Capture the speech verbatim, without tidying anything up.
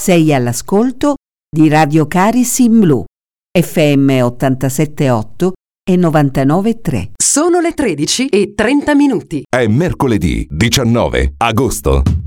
Sei all'ascolto di Radio Caris in Blu, F M ottantasette virgola otto e novantanove virgola tre. Sono le tredici e trenta minuti. È mercoledì diciannove agosto.